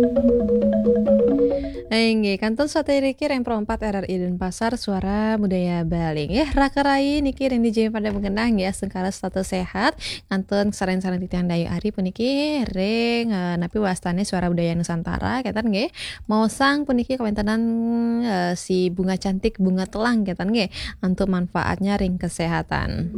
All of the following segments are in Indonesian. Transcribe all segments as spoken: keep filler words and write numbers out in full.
Enggih, kantor satiriki Reng Perempat R R I Denpasar Suara Budaya Bali. Ya, rakarai niki Reng dijieun pada mengenang ya sengkala status sehat. Kanton sareng-sareng titian dayu ari puniki Reng eh, napi wastane Suara Budaya Nusantara ketan nggih. Maosang puniki kawentanan eh, si bunga cantik bunga telang ketan nggih untuk manfaatnya ring kesehatan.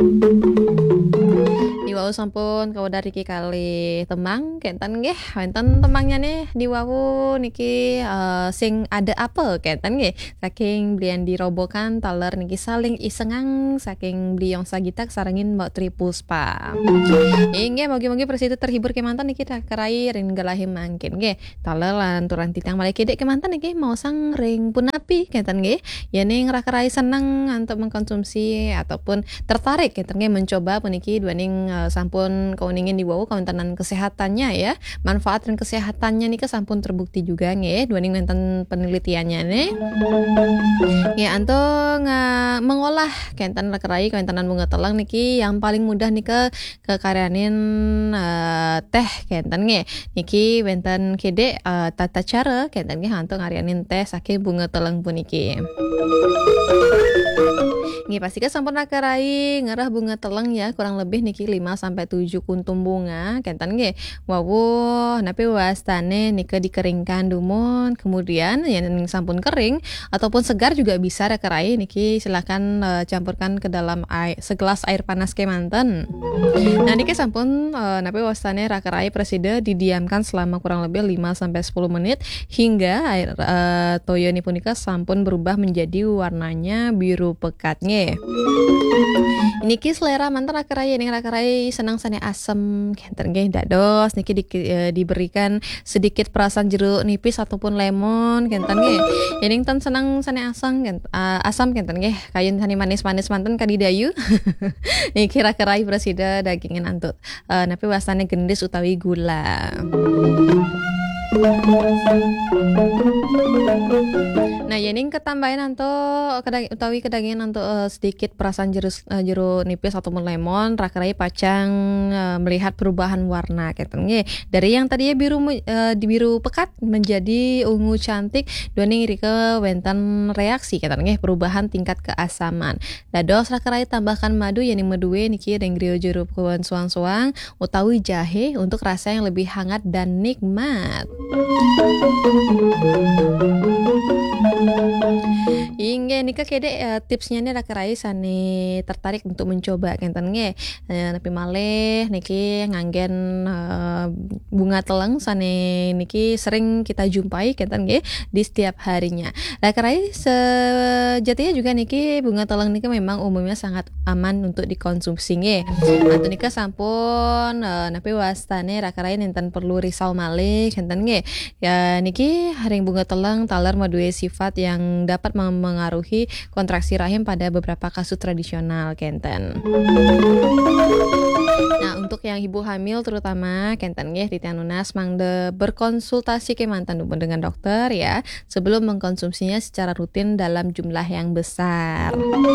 Diwau sampun kawedar iki kali temang kenten nggih wonten temangnya nih diwau niki eh, sing ada apel kenten nggih saking blian dirobokan taler niki saling isengang saking bliong sagitak sarengin Mbak Tri Puspa. Inggih mogi-mogi presidu terhibur kemantan niki kerai ring galahi mangkin nggih taler lan turan titang malih kedek kemantan niki mau sang ring punapi kenten nggih ya ning rakarai seneng untuk mengkonsumsi ataupun tertarik kenten nggih mencoba puniki duaning uh, sampun kauningin dibawa kawentanan kesehatannya ya manfaat dan kesehatannya nih sampun terbukti juga nggih duaning wonten penelitiannya nih ya antong uh, mengolah kenten rakarai kawentanan bunga telang niki yang paling mudah nih ke kekaryanin uh, teh kenten nggih niki wonten kede uh, tata cara kenten nggih antong ngarianin teh saking bunga telang puniki. Nggih pasti ke sampun rakarai ngarah bunga teleng ya kurang lebih niki lima sampai tujuh kuntum bunga kenten nggih wawuh napi wastane nika dikeringkan dumun kemudian yang sampun kering ataupun segar juga bisa rakarai niki silakan uh, campurkan ke dalam air segelas air panas kemanten. Nah niki sampun uh, napi wastane rakarai presida didiamkan selama kurang lebih lima sampai sepuluh menit hingga air uh, toyo ni punika sampun berubah menjadi warnanya biru pekatnya. Niki selera mantan rakarai ning rakarai senang sane asem kenten nggih dados niki di, e, diberikan sedikit perasan jeruk nipis ataupun lemon kenten nggih ning tan senang sane asam kenten uh, asam kenten nggih kayun sane manis-manis manten kadidayu niki rakarai presida dagingin antut uh, napi wasane gendis utawi gula. Nah, yening ketambahan anto kedag, utawi kedagingan anto uh, sedikit perasan jeruk uh, jeruk nipis ataupun lemon rakarai pacang uh, melihat perubahan warna keten nggih. Dari yang tadinya biru uh, di biru pekat menjadi ungu cantik duaning rike wenten reaksi keten nggih perubahan tingkat keasaman. Dados rakarai tambahkan madu yening medue niki ring griyo jeruk kuan suang-suang utawi jahe untuk rasa yang lebih hangat dan nikmat. Hingga nika kede uh, tipsnya nih rakarai sane tertarik untuk mencoba kenten nggih uh, napi malih niki nganggen uh, bunga teleng sane niki sering kita jumpai kenten nggih di setiap harinya. Rakarai sejatinya juga niki bunga teleng niki memang umumnya sangat aman untuk dikonsumsi nggih. Atau nika sampun uh, napi wastane rakarai nenten perlu risau malih kenten nggih. Ya niki haring bunga teleng taler madue sifat yang dapat mengaruhi kontraksi rahim pada beberapa kasus tradisional kenten. Nah, untuk yang ibu hamil terutama kenten nggih titian nunas mangde berkonsultasi kemanten dengan dokter ya sebelum mengkonsumsinya secara rutin dalam jumlah yang besar.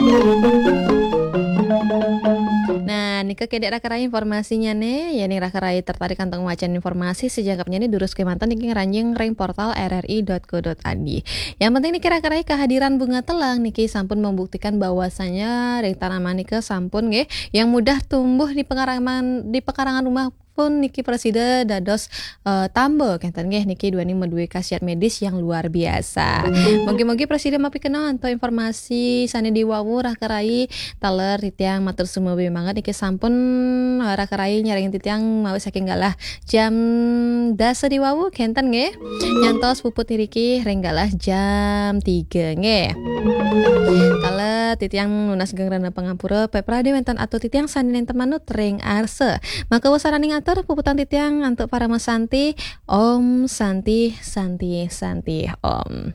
Nah, nika kedek rakarai informasinya nih, ya nih rakarai tertarik kantong wacan informasi sejangkapnya nih durus kemanten niki ngeranjing ring portal r r i dot co dot i d. Yang penting niki rakarai kehadiran bunga telang niki sampun membuktikan bahwasanya ring tanaman niki sampun nggih yang mudah tumbuh di pekarangan di pekarangan rumah pun niki presida dados uh, tambo kenten nggih niki duani medue khasiat medis yang luar biasa. Mogi-mogi presida mapi kenal anto informasi sane diwawu rakarai taler titiang matur sumewe banget niki sampun uh, rakarai nyaring titiang mawi saking galah jam dasa diwawu kenten nggih nyantos puput niriki renggalah jam tiga nggih. Taler titiang nunas gengrana pangampura peprade wenten atau titiang sane nenten manut ring arse. Maka wasaraning atur puputan titiang untuk para mesanti Om Santi Santi Santi Om.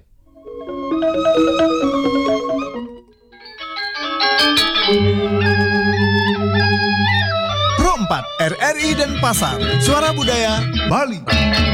Pro empat R R I Denpasar Suara Budaya Bali.